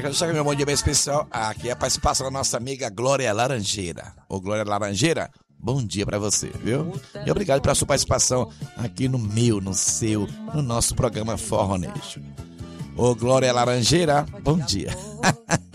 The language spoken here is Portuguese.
Chega meu bom dia bem especial. Aqui é a participação da nossa amiga Glória Laranjeira. Ô Glória Laranjeira, bom dia pra você, viu? E obrigado pela sua participação aqui no meu, no seu, no nosso programa Forronejo. Ô Glória Laranjeira, bom dia.